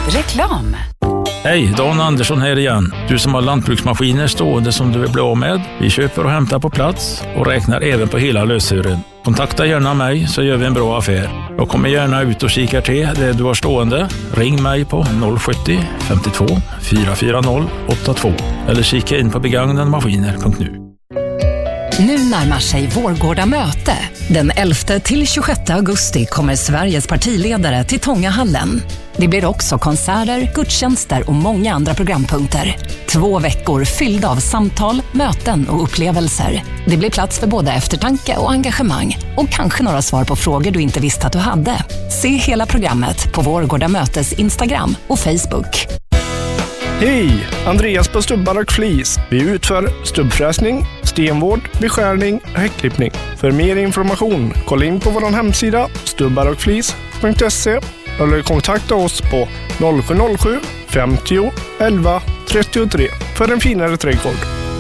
Reklam. Hej, Dan Andersson här igen. Du som har lantbruksmaskiner stående som du vill bli av med. Vi köper och hämtar på plats och räknar även på hela lösören. Kontakta gärna mig så gör vi en bra affär. Jag kommer gärna ut och kikar till det du har stående. Ring mig på 070 52 440 82 eller kika in på begagnadmaskiner.nu. Nu närmar sig Vårgårda möte. Den 11-26 augusti kommer Sveriges partiledare till Tångahallen. Det blir också konserter, gudstjänster och många andra programpunkter. 2 veckor fyllda av samtal, möten och upplevelser. Det blir plats för både eftertanke och engagemang. Och kanske några svar på frågor du inte visste att du hade. Se hela programmet på Vårgårda mötes Instagram och Facebook. Hej! Andreas på Stubbar och Flis. Vi utför stubbfräsning, stenvård, beskärning och häckklippning. För mer information, kolla in på vår hemsida stubbarochflis.se eller kontakta oss på 0707 50 11 33 för en finare trädgård.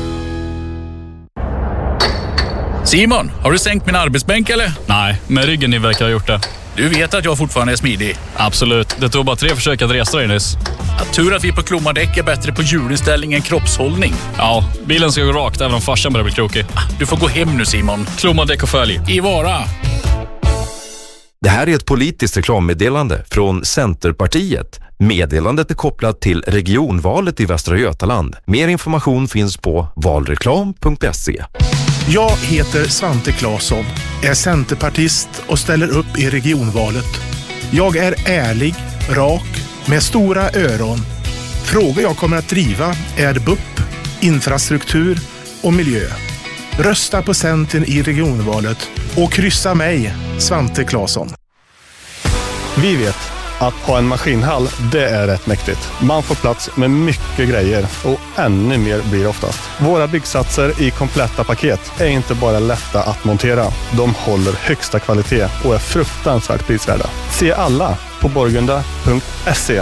Simon, har du sänkt min arbetsbänk eller? Nej, men ryggen ni verkar ha gjort det. Du vet att jag fortfarande är smidig. Absolut, det tog bara 3 försök att resa dig nyss. Tur att vi på Klomadäck är bättre på hjulinställning än kroppshållning. Ja, bilen ska gå rakt även om farsan börjar bli krokig. Du får gå hem nu Simon. Klomadäck och följ. I Vara. Det här är ett politiskt reklammeddelande från Centerpartiet. Meddelandet är kopplat till regionvalet i Västra Götaland. Mer information finns på valreklam.se. Jag heter Svante Claesson, är centerpartist och ställer upp i regionvalet. Jag är ärlig, rak, med stora öron. Frågor jag kommer att driva är BUP, infrastruktur och miljö. Rösta på Centern i regionvalet och kryssa mig, Svante Claesson. Vi vet att ha en maskinhall, det är rätt mäktigt. Man får plats med mycket grejer och ännu mer blir oftast. Våra byggsatser i kompletta paket är inte bara lätta att montera. De håller högsta kvalitet och är fruktansvärt prisvärda. Se alla på borgunda.se.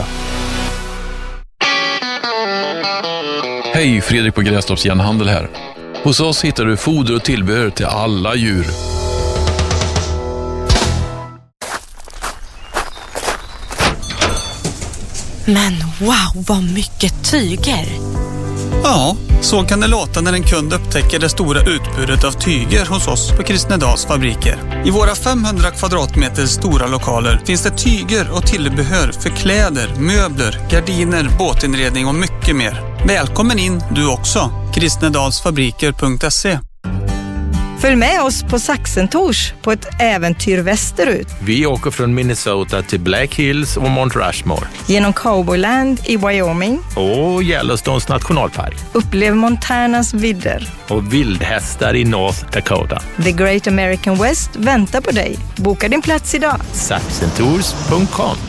Hej, Fredrik på Grästorps Järnhandel här. Hos oss hittar du foder och tillbehör till alla djur. Men wow, vad mycket tyger! Ja, så kan det låta när en kund upptäcker det stora utbudet av tyger hos oss på Kristnedals fabriker. I våra 500 kvadratmeter stora lokaler finns det tyger och tillbehör för kläder, möbler, gardiner, båtinredning och mycket mer. Välkommen in du också, kristnedalsfabriker.se. Följ med oss på Saxentors på ett äventyr västerut. Vi åker från Minnesota till Black Hills och Mount Rushmore. Genom Cowboyland i Wyoming. Och Yellowstones nationalpark. Upplev Montanas vidder. Och vildhästar i North Dakota. The Great American West väntar på dig. Boka din plats idag. Saxentours.com.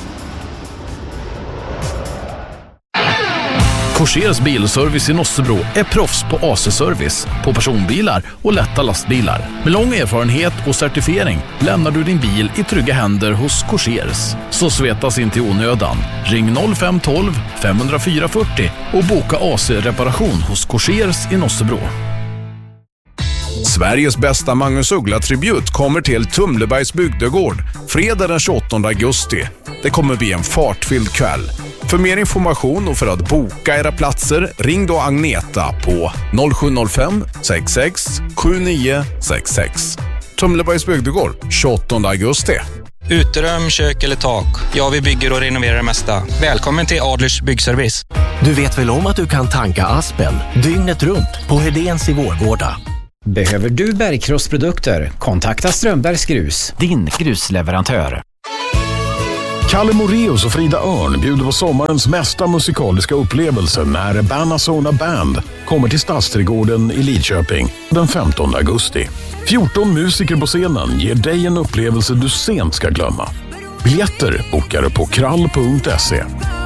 Korsers bilservice i Nossebro är proffs på AC-service på personbilar och lätta lastbilar. Med lång erfarenhet och certifiering lämnar du din bil i trygga händer hos Korsers. Så svetas inte i onödan. Ring 0512 504 40 och boka AC-reparation hos Korsers i Nossebro. Sveriges bästa Magnus Uggla-tribut kommer till Tumlebergs bygdegård fredag den 28 augusti. Det kommer bli en fartfylld kväll. För mer information och för att boka era platser, ring då Agneta på 0705 66 7966. Tumlebergs bygdegård, 28 augusti. Uterum, kök eller tak. Ja, vi bygger och renoverar det mesta. Välkommen till Adlers byggservice. Du vet väl om att du kan tanka Aspen dygnet runt på Hedéns i Vårgårda? Behöver du bergkrossprodukter? Kontakta Strömbergs Grus, din grusleverantör. Kalle Moreus och Frida Örn bjuder på sommarens mesta musikaliska upplevelse när Banazona Band kommer till Stadsträdgården i Lidköping den 15 augusti. 14 musiker på scenen ger dig en upplevelse du sent ska glömma. Biljetter bokar du på krall.se.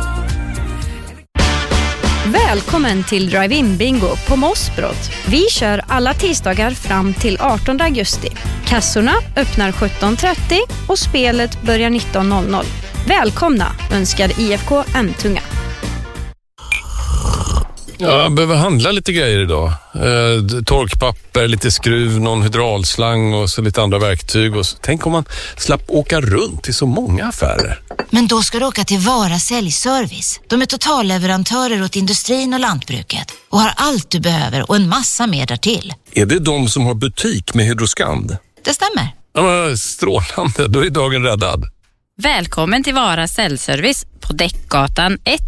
Välkommen till Drive-In Bingo på Mossbrott. Vi kör alla tisdagar fram till 18 augusti. Kassorna öppnar 17.30 och spelet börjar 19.00. Välkomna önskar IFK Emtunga. Jag behöver handla lite grejer idag. Torkpapper, lite skruv, någon hydraulslang och så lite andra verktyg. Och så. Tänk om man slapp åka runt i så många affärer. Men då ska du åka till Vara Säljservice. De är totalleverantörer åt industrin och lantbruket och har allt du behöver och en massa mer därtill. Är det de som har butik med Hydroskand? Det stämmer. Ja, strålande, då är dagen räddad. Välkommen till Vara Säljservice på Däckgatan 1.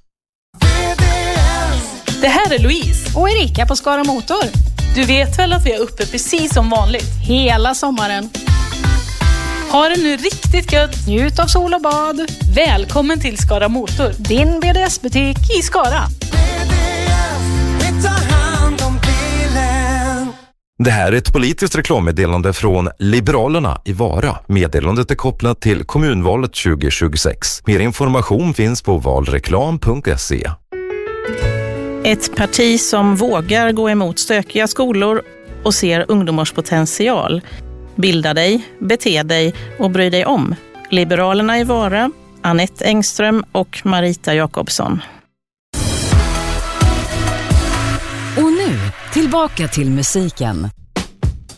Det här är Louise och Erika på Skara Motor. Du vet väl att vi är uppe precis som vanligt? Hela sommaren. Ha det nu riktigt gött. Njut av sol och bad. Välkommen till Skara Motor. Din BDS-butik i Skara. Det här är ett politiskt reklammeddelande från Liberalerna i Vara. Meddelandet är kopplat till kommunvalet 2026. Mer information finns på valreklam.se. Ett parti som vågar gå emot stökiga skolor och ser ungdomars potential. Bilda dig, bete dig och bry dig om. Liberalerna i Vara, Anette Engström och Marita Jakobsson. Och nu, tillbaka till musiken.